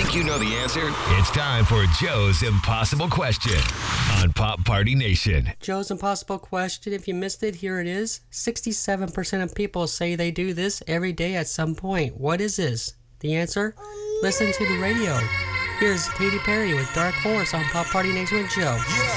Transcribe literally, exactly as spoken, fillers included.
think you know the answer? It's time for Joe's Impossible Question on Pop Party Nation. Joe's Impossible Question. If you missed it, here it is. sixty-seven percent of people say they do this every day at some point. What is this? The answer? Listen to the radio. Here's Katy Perry with Dark Horse on Pop Party Nation with Joe. Yeah.